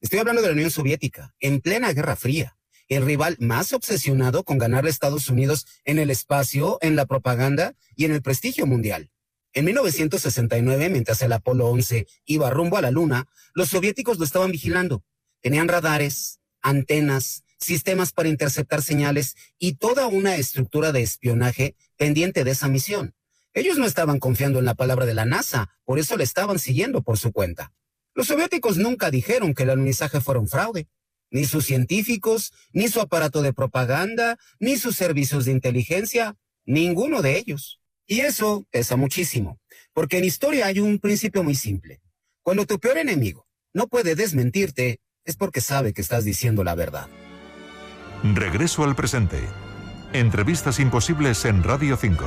Estoy hablando de la Unión Soviética, en plena Guerra Fría. El rival más obsesionado con ganarle a Estados Unidos en el espacio, en la propaganda y en el prestigio mundial. En 1969, mientras el Apolo 11 iba rumbo a la Luna, los soviéticos lo estaban vigilando. Tenían radares, antenas, sistemas para interceptar señales y toda una estructura de espionaje pendiente de esa misión. Ellos no estaban confiando en la palabra de la NASA, por eso le estaban siguiendo por su cuenta. Los soviéticos nunca dijeron que el alunizaje fuera un fraude. Ni sus científicos, ni su aparato de propaganda, ni sus servicios de inteligencia, ninguno de ellos. Y eso pesa muchísimo, porque en historia hay un principio muy simple. Cuando tu peor enemigo no puede desmentirte, es porque sabe que estás diciendo la verdad. Regreso al presente. Entrevistas imposibles en Radio 5.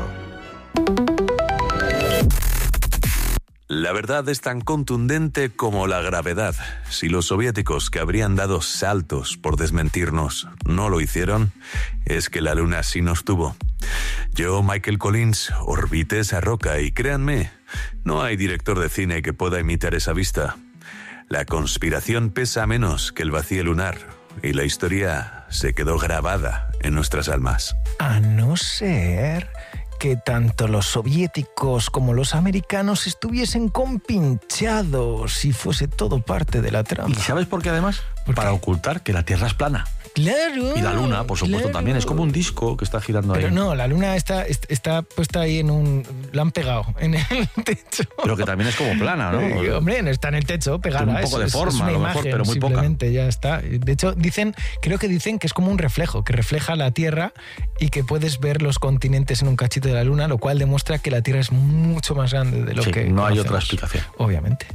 La verdad es tan contundente como la gravedad. Si los soviéticos, que habrían dado saltos por desmentirnos, no lo hicieron, es que la Luna sí nos tuvo. Yo, Michael Collins, orbité esa roca y créanme, no hay director de cine que pueda imitar esa vista. La conspiración pesa menos que el vacío lunar y la historia se quedó grabada en nuestras almas. A no ser que tanto los soviéticos como los americanos estuviesen compinchados y fuese todo parte de la trama. ¿Y sabes por qué además? Para ocultar que la Tierra es plana. Claro. Y la Luna, por supuesto, también. Es como un disco que está girando ahí. Pero no, la Luna está puesta ahí en un... La han pegado en el techo. Pero que también es como plana, ¿no? Hombre, no está en el techo, pegada. Tiene un poco de forma, es una a lo imagen, mejor, pero muy poca. Simplemente, ya está. De hecho, creo que dicen que es como un reflejo, que refleja la Tierra y que puedes ver los continentes en un cachito de la Luna, lo cual demuestra que la Tierra es mucho más grande de lo que no hay conocemos, otra explicación. Obviamente.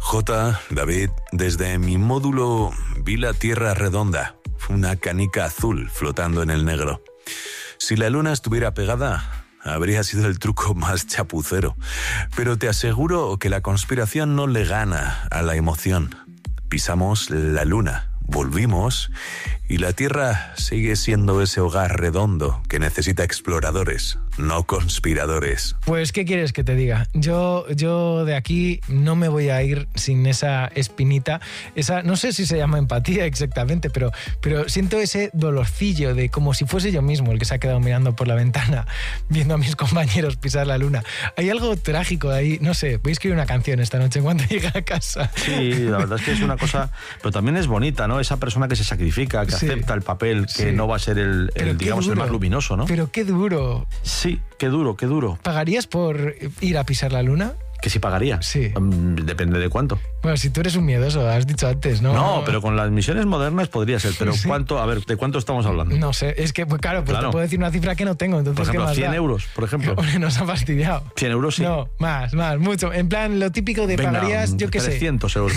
David, desde mi módulo vi la Tierra redonda, una canica azul flotando en el negro. Si la Luna estuviera pegada, habría sido el truco más chapucero. Pero te aseguro que la conspiración no le gana a la emoción. Pisamos la Luna, volvimos, y la Tierra sigue siendo ese hogar redondo que necesita exploradores, no conspiradores. Pues, ¿qué quieres que te diga? Yo de aquí no me voy a ir sin esa espinita, no sé si se llama empatía exactamente, pero siento ese dolorcillo de como si fuese yo mismo el que se ha quedado mirando por la ventana, viendo a mis compañeros pisar la Luna. Hay algo trágico ahí, no sé, voy a escribir una canción esta noche cuando llegue a casa. Sí, la verdad es que es una cosa, pero también es bonita, ¿no? Esa persona que se sacrifica, que acepta el papel, que no va a ser el más luminoso, ¿no? Pero qué duro. Sí, qué duro. ¿Pagarías por ir a pisar la Luna? ¿Que sí pagaría? Sí. Depende de cuánto. Bueno, si tú eres un miedoso, has dicho antes, ¿no? No, pero con las misiones modernas podría ser. Pero sí. ¿cuánto? A ver, ¿de cuánto estamos hablando? No sé, es que, pues claro, te puedo decir una cifra que no tengo. Entonces, por ejemplo, ¿qué más 100 da? euros, por ejemplo. Hombre, nos ha fastidiado. 100 euros, sí. No, más, mucho. En plan, lo típico de pagarías, yo qué sé. 300 euros.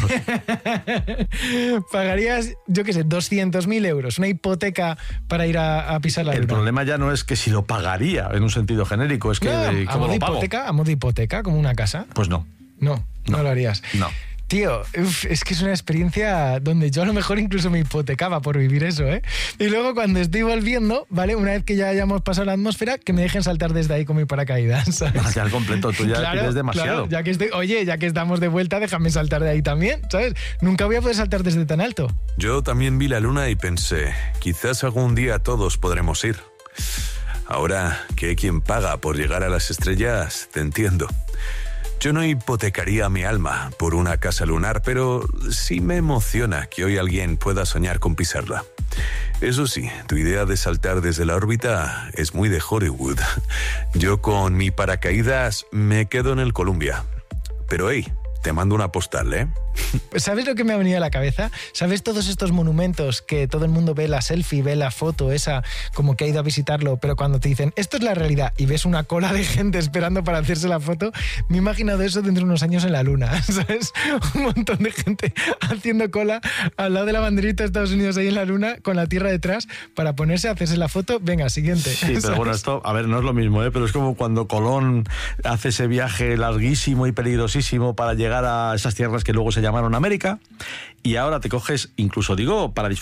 Pagarías, yo qué sé, 200.000 euros. Una hipoteca para ir a pisar la Luna. El problema ya no es que si lo pagaría en un sentido genérico, es que ¿cómo lo pago? A modo hipoteca, como una casa. Pues no. No lo harías. No. Tío, es que es una experiencia donde yo a lo mejor incluso me hipotecaba por vivir eso, ¿eh? Y luego cuando estoy volviendo, ¿vale? Una vez que ya hayamos pasado la atmósfera, que me dejen saltar desde ahí con mi paracaídas, ¿sabes? Ya al completo, tú ya pides demasiado. Claro, ya que estamos de vuelta, déjame saltar de ahí también, ¿sabes? Nunca voy a poder saltar desde tan alto. Yo también vi la Luna y pensé, quizás algún día todos podremos ir. Ahora que hay quien paga por llegar a las estrellas, te entiendo. Yo no hipotecaría mi alma por una casa lunar, pero sí me emociona que hoy alguien pueda soñar con pisarla. Eso sí, tu idea de saltar desde la órbita es muy de Hollywood. Yo con mi paracaídas me quedo en el Columbia. Pero hey, te mando una postal, ¿eh? ¿Sabes lo que me ha venido a la cabeza? ¿Sabes todos estos monumentos que todo el mundo ve la selfie, ve la foto esa, como que ha ido a visitarlo, pero cuando te dicen, esto es la realidad, y ves una cola de gente esperando para hacerse la foto, me he imaginado eso dentro de unos años en la Luna, ¿sabes? Un montón de gente haciendo cola al lado de la banderita de Estados Unidos ahí en la Luna, con la Tierra detrás, para ponerse a hacerse la foto, venga, siguiente. Sí, pero ¿sabes? bueno, esto, a ver, no es lo mismo, ¿eh? Pero es como cuando Colón hace ese viaje larguísimo y peligrosísimo para llegar a esas tierras que luego se llamaron América, y ahora te coges, incluso digo, para disfrutar,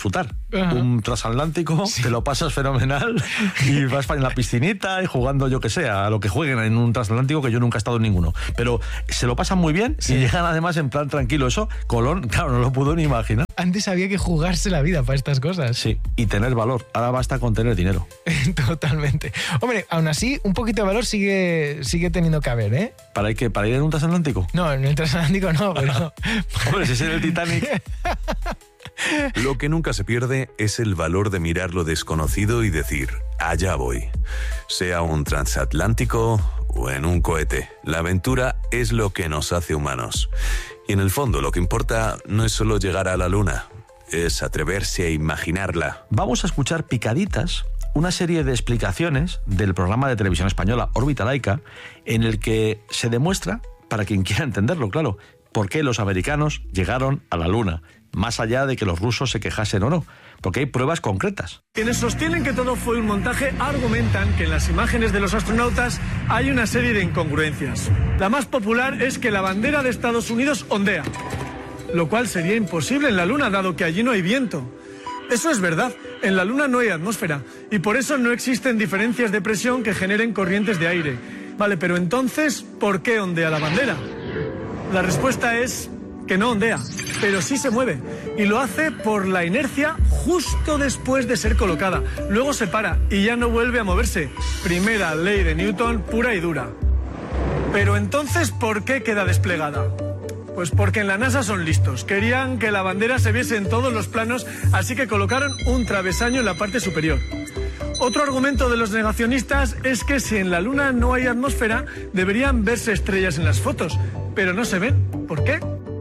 un transatlántico, te lo pasas fenomenal y vas en la piscinita y jugando, yo que sé, a lo que jueguen en un transatlántico, que yo nunca he estado en ninguno. Pero se lo pasan muy bien y llegan además en plan tranquilo. Eso, Colón, claro, no lo pudo ni imaginar. Antes había que jugarse la vida para estas cosas. Sí, y tener valor. Ahora basta con tener dinero. Totalmente. Hombre, aún así, un poquito de valor sigue teniendo que haber, ¿eh? ¿Para ir en un transatlántico? No, en el transatlántico no, pero... Hombre, si es en el Titanic... Lo que nunca se pierde es el valor de mirar lo desconocido y decir, allá voy. Sea un transatlántico o en un cohete, la aventura es lo que nos hace humanos. Y en el fondo lo que importa no es solo llegar a la luna, es atreverse a imaginarla. Vamos a escuchar picaditas, una serie de explicaciones del programa de televisión española Órbita Laica, en el que se demuestra, para quien quiera entenderlo, claro, por qué los americanos llegaron a la luna, más allá de que los rusos se quejasen o no, porque hay pruebas concretas. Quienes sostienen que todo fue un montaje argumentan que en las imágenes de los astronautas hay una serie de incongruencias. La más popular es que la bandera de Estados Unidos ondea, lo cual sería imposible en la Luna, dado que allí no hay viento. Eso es verdad, en la Luna no hay atmósfera, y por eso no existen diferencias de presión que generen corrientes de aire. Vale, pero entonces, ¿por qué ondea la bandera? La respuesta es que no ondea, pero sí se mueve, y lo hace por la inercia justo después de ser colocada. Luego se para y ya no vuelve a moverse. Primera ley de Newton, pura y dura. Pero entonces, ¿por qué queda desplegada? Pues porque en la NASA son listos. Querían que la bandera se viese en todos los planos, así que colocaron un travesaño en la parte superior. Otro argumento de los negacionistas es que si en la Luna no hay atmósfera, deberían verse estrellas en las fotos, pero no se ven. ¿Por qué?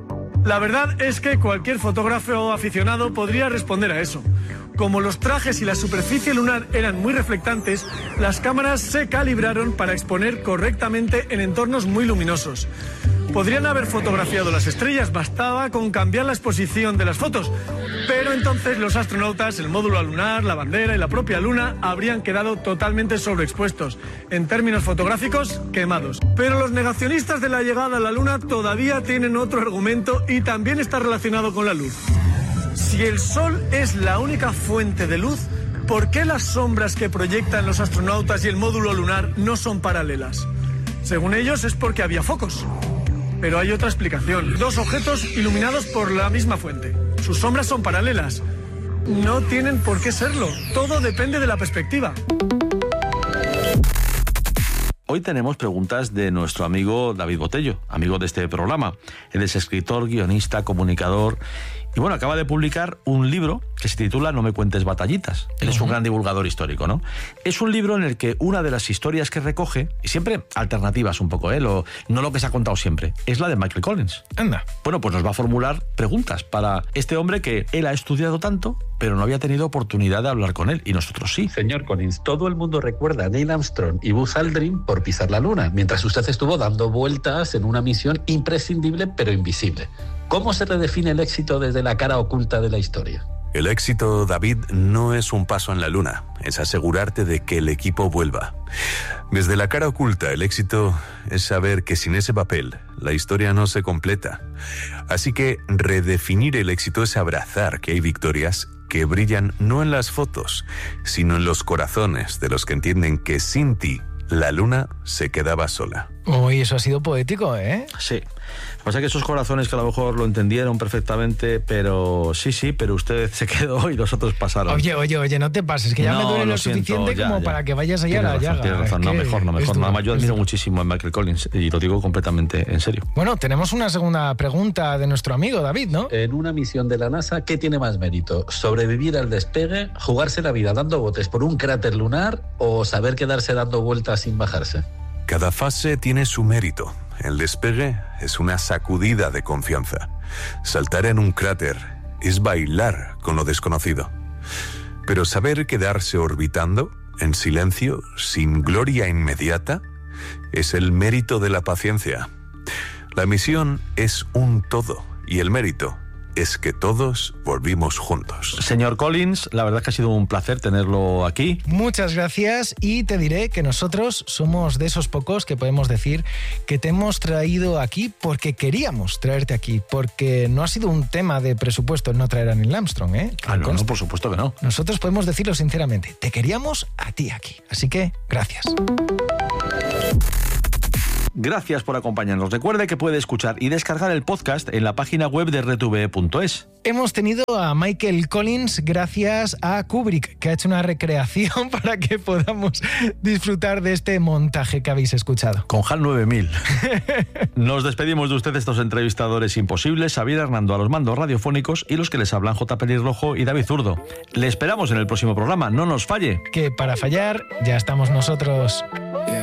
La verdad es que cualquier fotógrafo aficionado podría responder a eso. Como los trajes y la superficie lunar eran muy reflectantes, las cámaras se calibraron para exponer correctamente en entornos muy luminosos. Podrían haber fotografiado las estrellas, bastaba con cambiar la exposición de las fotos. Pero entonces los astronautas, el módulo lunar, la bandera y la propia Luna habrían quedado totalmente sobreexpuestos. En términos fotográficos, quemados. Pero los negacionistas de la llegada a la Luna todavía tienen otro argumento y también está relacionado con la luz. Si el Sol es la única fuente de luz, ¿por qué las sombras que proyectan los astronautas y el módulo lunar no son paralelas? Según ellos es porque había focos. Pero hay otra explicación. Dos objetos iluminados por la misma fuente. Sus sombras son paralelas. No tienen por qué serlo. Todo depende de la perspectiva. Hoy tenemos preguntas de nuestro amigo David Botello, amigo de este programa. Él es escritor, guionista, comunicador y bueno, acaba de publicar un libro que se titula No me cuentes batallitas. Él es un gran divulgador histórico, ¿no? Es un libro en el que una de las historias que recoge, y siempre alternativas un poco, no lo que se ha contado siempre, es la de Michael Collins. Anda. Bueno, pues nos va a formular preguntas para este hombre que él ha estudiado tanto, pero no había tenido oportunidad de hablar con él, y nosotros sí. Señor Collins, todo el mundo recuerda a Neil Armstrong y Buzz Aldrin por pisar la Luna, mientras usted estuvo dando vueltas en una misión imprescindible pero invisible. ¿Cómo se redefine el éxito desde la cara oculta de la historia? El éxito, David, no es un paso en la Luna, es asegurarte de que el equipo vuelva. Desde la cara oculta, el éxito es saber que sin ese papel, la historia no se completa. Así que redefinir el éxito es abrazar que hay victorias que brillan no en las fotos, sino en los corazones de los que entienden que sin ti, la Luna se quedaba sola. Uy, eso ha sido poético, ¿eh? Sí. Lo que pasa es que esos corazones que a lo mejor lo entendieron perfectamente, pero sí, pero usted se quedó y los otros pasaron. Oye, no te pases, que ya me duele lo suficiente como para que vayas allá a la llaga. Tienes razón, no, mejor. Además, yo admiro muchísimo a Michael Collins y lo digo completamente en serio. Bueno, tenemos una segunda pregunta de nuestro amigo David, ¿no? En una misión de la NASA, ¿qué tiene más mérito? ¿Sobrevivir al despegue, jugarse la vida dando botes por un cráter lunar o saber quedarse dando vueltas sin bajarse? Cada fase tiene su mérito. El despegue es una sacudida de confianza. Saltar en un cráter es bailar con lo desconocido. Pero saber quedarse orbitando, en silencio, sin gloria inmediata, es el mérito de la paciencia. La misión es un todo y el mérito es que todos volvimos juntos. Señor Collins, la verdad es que ha sido un placer tenerlo aquí. Muchas gracias, y te diré que nosotros somos de esos pocos que podemos decir que te hemos traído aquí porque queríamos traerte aquí, porque no ha sido un tema de presupuesto el no traer a Neil Armstrong, ¿eh? No, por supuesto que no. Nosotros podemos decirlo sinceramente, te queríamos a ti aquí, así que gracias. Gracias por acompañarnos. Recuerde que puede escuchar y descargar el podcast en la página web de rtve.es. Hemos tenido a Michael Collins gracias a Kubrick, que ha hecho una recreación para que podamos disfrutar de este montaje que habéis escuchado. Con HAL 9000. Nos despedimos de ustedes, estos entrevistadores imposibles, Xavier Hernando a los mandos radiofónicos y los que les hablan, J. Pelirrojo y David Zurdo. Le esperamos en el próximo programa, no nos falle. Que para fallar ya estamos nosotros.